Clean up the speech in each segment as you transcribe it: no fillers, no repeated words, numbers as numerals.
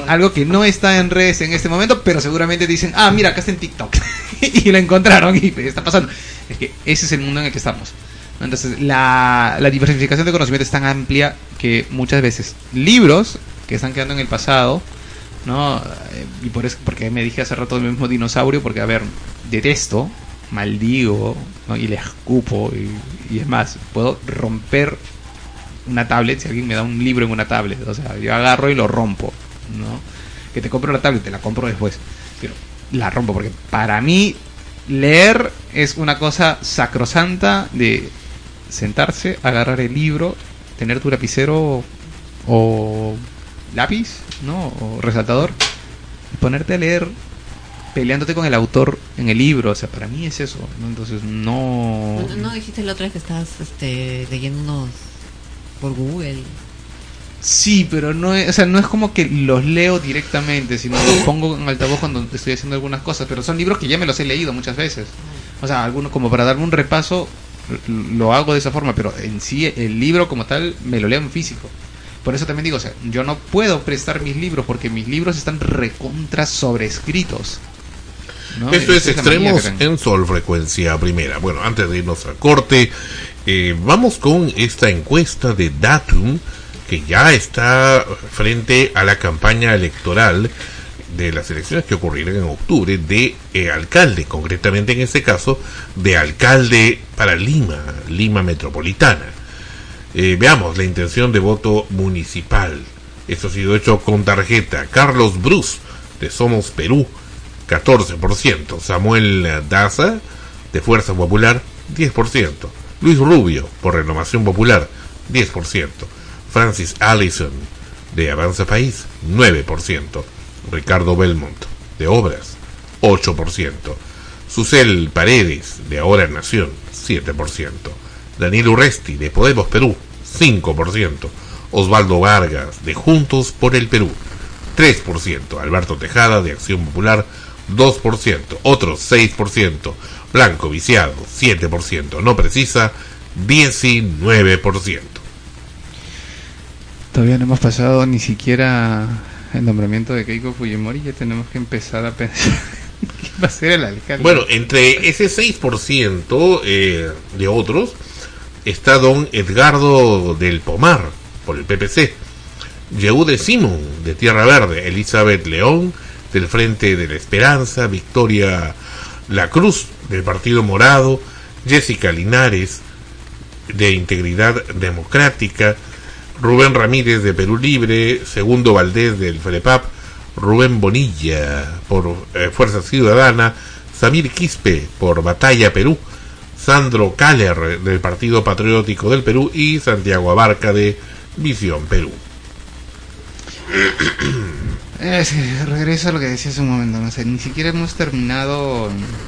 algo que no está en redes en este momento, pero seguramente dicen, mira, acá está en TikTok. Y lo encontraron y está pasando. Es que ese es el mundo en el que estamos. Entonces, la diversificación de conocimiento es tan amplia que muchas veces libros que están quedando en el pasado, ¿no? Y por eso, porque me dije hace rato el mismo dinosaurio, porque, a ver, detesto, maldigo, ¿no? Y le escupo, y es más, puedo romper una tablet si alguien me da un libro en una tablet. O sea, yo agarro y lo rompo, ¿no? Que te compro la tablet, te la compro después, pero la rompo, porque para mí leer es una cosa sacrosanta de sentarse, agarrar el libro, tener tu lapicero o lápiz, ¿no? O resaltador, y ponerte a leer peleándote con el autor en el libro. O sea, para mí es eso, ¿no? Entonces no dijiste la otra vez que estabas leyendo unos por Google. Sí, pero no es como que los leo directamente, sino los pongo en altavoz cuando estoy haciendo algunas cosas, pero son libros que ya me los he leído muchas veces. O sea, algunos como para darme un repaso lo hago de esa forma, pero en sí el libro como tal me lo leo en físico. Por eso también digo, o sea, yo no puedo prestar mis libros porque mis libros están recontra sobrescritos, ¿no? Esto es Extremos en Sol Frecuencia Primera. Bueno, antes de irnos al corte, vamos con esta encuesta de Datum, que ya está frente a la campaña electoral de las elecciones que ocurrirán en octubre de alcalde, concretamente en este caso de alcalde para Lima Metropolitana. Veamos la intención de voto municipal. Esto ha sido hecho con tarjeta. Carlos Bruce, de Somos Perú, 14%. Samuel Daza, de Fuerza Popular, 10%. Luis Rubio, por Renovación Popular, 10%. Francis Allison, de Avanza País, 9%. Ricardo Belmont, de Obras, 8%. Susel Paredes, de Ahora Nación, 7%. Daniel Urresti, de Podemos Perú, 5%. Osvaldo Vargas, de Juntos por el Perú, 3%. Alberto Tejada, de Acción Popular, 2%. Otros, 6%. Blanco Viciado, 7%. No precisa, 19%. Todavía no hemos pasado ni siquiera el nombramiento de Keiko Fujimori, ya tenemos que empezar a pensar quién va a ser el alcalde. Bueno, entre ese 6% de otros está don Edgardo del Pomar, por el PPC, Yehude Simón, de Tierra Verde, Elizabeth León, del Frente de la Esperanza, Victoria La Cruz, del Partido Morado, Jessica Linares, de Integridad Democrática, Rubén Ramírez, de Perú Libre, Segundo Valdés, del FREPAP, Rubén Bonilla, por Fuerza Ciudadana, Samir Quispe, por Batalla Perú, Sandro Kaller, del Partido Patriótico del Perú, y Santiago Abarca, de Visión Perú. Regreso a lo que decía hace un momento, no sé, ni siquiera hemos terminado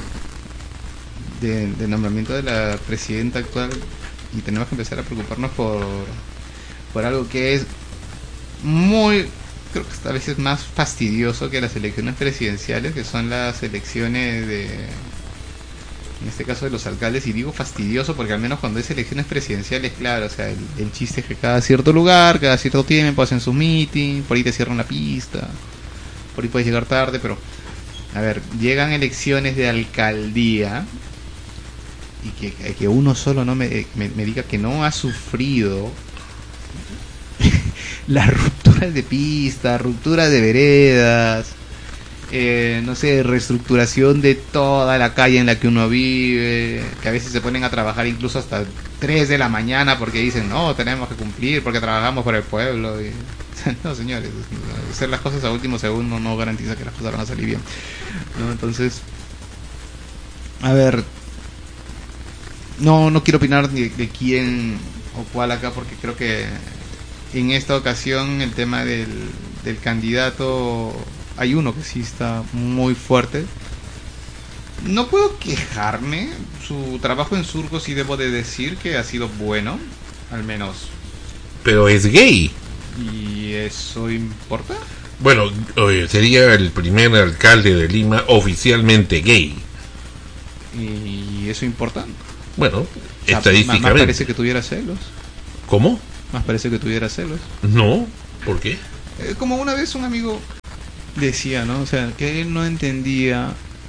de nombramiento de la presidenta actual y tenemos que empezar a preocuparnos por algo que es muy, creo que a veces más fastidioso que las elecciones presidenciales, que son las elecciones en este caso de los alcaldes. Y digo fastidioso porque al menos cuando es elecciones presidenciales, claro, o sea, el chiste es que cada cierto lugar, cada cierto tiempo hacen sus meetings, por ahí te cierran la pista, por ahí puedes llegar tarde, pero a ver, llegan elecciones de alcaldía y que uno solo no me diga que no ha sufrido las rupturas de pistas, rupturas de veredas, no sé, reestructuración de toda la calle en la que uno vive, que a veces se ponen a trabajar incluso hasta 3 de la mañana porque dicen, no, tenemos que cumplir porque trabajamos por el pueblo. Y, no, señores, hacer las cosas a último segundo no garantiza que las cosas van a salir bien, ¿no? Entonces, a ver, no quiero opinar de quién o cuál acá, porque creo que en esta ocasión el tema del candidato, hay uno que sí está muy fuerte. No puedo quejarme, su trabajo en Surco sí debo de decir que ha sido bueno, al menos. Pero es gay. ¿Y eso importa? Bueno, sería el primer alcalde de Lima oficialmente gay. ¿Y eso importa? Bueno, o sea, estadísticamente. Más parece que tuviera celos. ¿Cómo? Más parece que tuviera celos. No, ¿por qué? Como una vez un amigo decía, ¿no? O sea, que él no entendía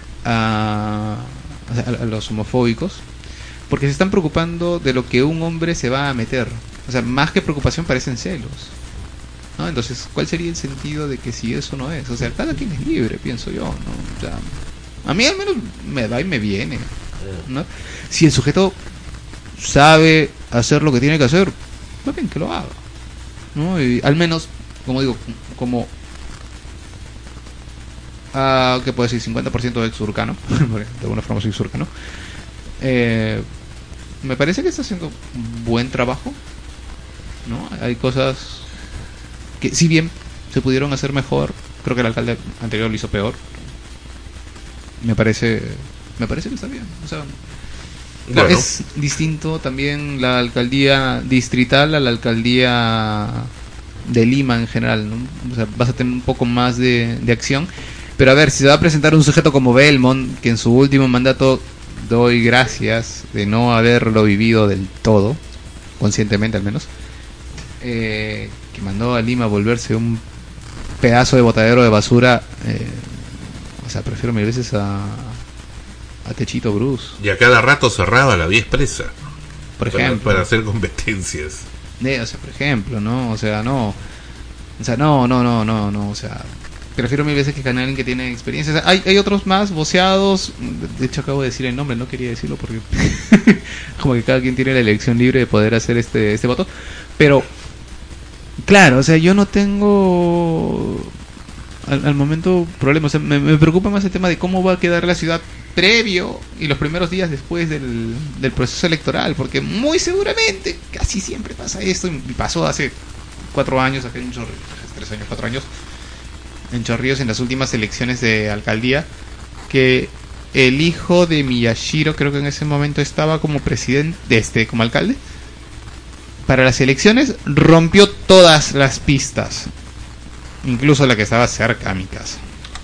o sea, a los homofóbicos, porque se están preocupando de lo que un hombre se va a meter. O sea, más que preocupación parecen celos, ¿no? Entonces, ¿cuál sería el sentido de que si eso no es? O sea, cada quien es libre, pienso yo, ¿no? O sea, a mí al menos me da y me viene, ¿no? Si el sujeto sabe hacer lo que tiene que hacer, va bien que lo haga, ¿no? Y al menos, como digo, como ¿qué puedo decir? 50% ex-surcano, de alguna forma soy surcano. Me parece que está haciendo un buen trabajo, ¿no? Hay cosas que, si bien se pudieron hacer mejor, creo que el alcalde anterior lo hizo peor. Me parece que está bien. O sea, Bueno. es distinto también la alcaldía distrital a la alcaldía de Lima en general, ¿no? O sea, vas a tener un poco más de acción. Pero a ver, si se va a presentar un sujeto como Belmont, que en su último mandato doy gracias de no haberlo vivido del todo, conscientemente al menos, que mandó a Lima a volverse un pedazo de botadero de basura, o sea, prefiero mil veces a Techito Bruce, Y a cada rato cerraba la vía expresa por ejemplo. para hacer competencias. O sea, por ejemplo, ¿no? O sea, no. O sea, no. O sea, prefiero mil veces que con alguien que tiene experiencia. O sea, hay otros más voceados. De hecho, acabo de decir el nombre, no quería decirlo porque. como que cada quien tiene la elección libre de poder hacer este voto. Pero. Claro, o sea, yo no tengo. Al momento problema. O sea, me preocupa más el tema de cómo va a quedar la ciudad previo y los primeros días después del proceso electoral, porque muy seguramente casi siempre pasa esto, y pasó hace 4 años, hace 3 años, 4 años, en Chorrillos, en las últimas elecciones de alcaldía, que el hijo de Miyashiro, creo que en ese momento estaba como presidente, como alcalde, para las elecciones rompió todas las pistas, incluso la que estaba cerca a mi casa.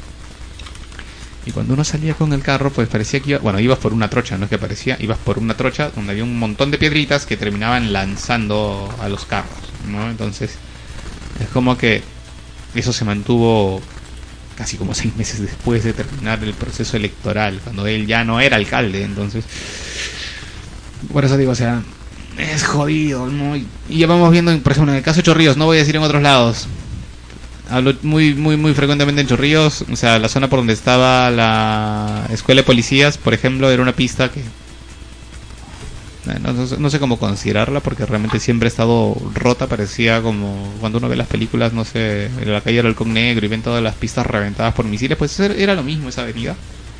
Y cuando uno salía con el carro, pues parecía que ibas por una trocha, no es que parecía, ibas por una trocha donde había un montón de piedritas que terminaban lanzando a los carros, ¿no? Entonces, es como que eso se mantuvo casi como 6 meses después de terminar el proceso electoral, cuando él ya no era alcalde. Entonces, por eso digo, o sea, es jodido, ¿no? Y ya vamos viendo, por ejemplo, en el caso de Chorrillos, no voy a decir en otros lados. Hablo muy frecuentemente en Chorrillos. O sea, la zona por donde estaba la escuela de policías, por ejemplo, era una pista que no sé cómo considerarla, porque realmente siempre ha estado rota. Parecía como cuando uno ve las películas, no sé, en la calle del Halcón Negro y ven todas las pistas reventadas por misiles. Pues era lo mismo esa avenida.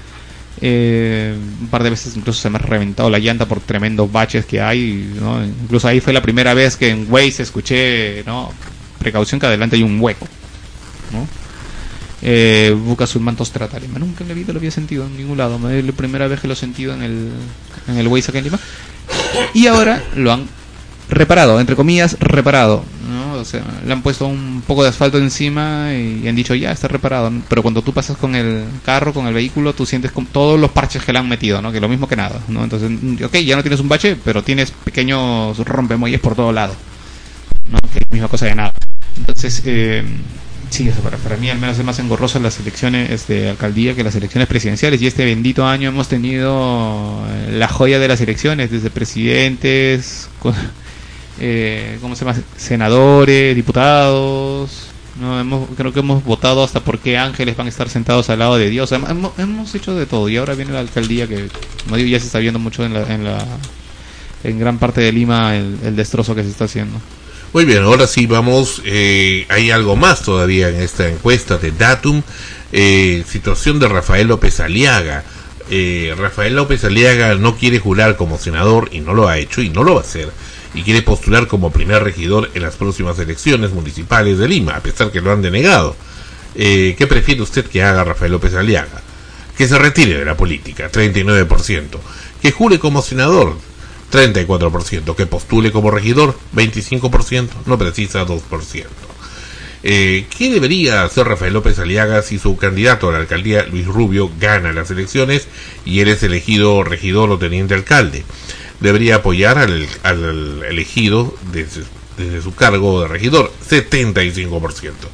Un par de veces incluso se me ha reventado la llanta por tremendos baches que hay, ¿no? Incluso ahí fue la primera vez que en Waze escuché, ¿no? Precaución, que adelante hay un hueco, ¿no? Busca sus mantos tratales. Nunca en la vida lo había sentido en ningún lado. Es la primera vez que lo he sentido en el Waze acá en Lima. Y ahora lo han reparado, entre comillas, reparado, ¿no? O sea, le han puesto un poco de asfalto encima y han dicho ya está reparado. Pero cuando tú pasas con el carro, con el vehículo, tú sientes con todos los parches que le han metido, ¿no? Que lo mismo que nada, ¿no? Entonces, ok, ya no tienes un bache, pero tienes pequeños rompemuelles por todo lado, ¿no? Que es la misma cosa de nada. Entonces, sí, eso para mí al menos es más engorroso las elecciones de alcaldía que las elecciones presidenciales. Y este bendito año hemos tenido la joya de las elecciones, desde presidentes, ¿cómo se llama? Senadores, diputados, ¿no? Creo que hemos votado hasta por qué ángeles van a estar sentados al lado de Dios. Hemos hecho de todo, y ahora viene la alcaldía que, como digo, ya se está viendo mucho en gran parte de Lima el destrozo que se está haciendo. Muy bien, ahora sí vamos, hay algo más todavía en esta encuesta de Datum, situación de Rafael López Aliaga. Rafael López Aliaga no quiere jurar como senador, y no lo ha hecho y no lo va a hacer, y quiere postular como primer regidor en las próximas elecciones municipales de Lima, a pesar que lo han denegado. ¿Qué prefiere usted que haga Rafael López Aliaga? Que se retire de la política, 39%, que jure como senador, 34%, que postule como regidor, 25%, no precisa 2%. ¿Qué debería hacer Rafael López Aliaga si su candidato a la alcaldía, Luis Rubio, gana las elecciones y él es elegido regidor o teniente alcalde? Debería apoyar al elegido desde su cargo de regidor, 75%.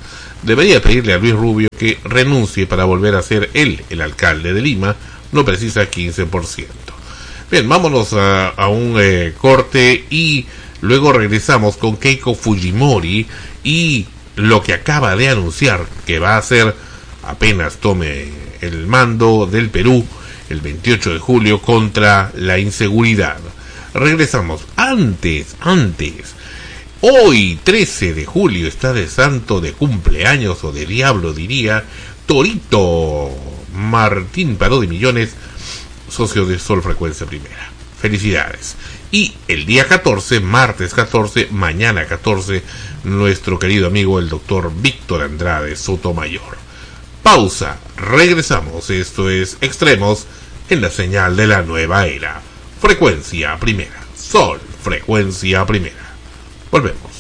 debería pedirle a Luis Rubio que renuncie para volver a ser él el alcalde de Lima. No precisa 15%. Bien, vámonos a un corte y luego regresamos con Keiko Fujimori y lo que acaba de anunciar que va a hacer apenas tome el mando del Perú el 28 de julio contra la inseguridad. Regresamos. Antes, hoy 13 de julio está de santo de cumpleaños, o de diablo diría, Torito Martín Paró de Millones, socio de Sol Frecuencia Primera. Felicidades. Y el día 14, martes 14, mañana 14, nuestro querido amigo el doctor Víctor Andrade Sotomayor. Pausa, regresamos. Esto es Extremos en la señal de la nueva era. Frecuencia Primera. Sol Frecuencia Primera. Volvemos.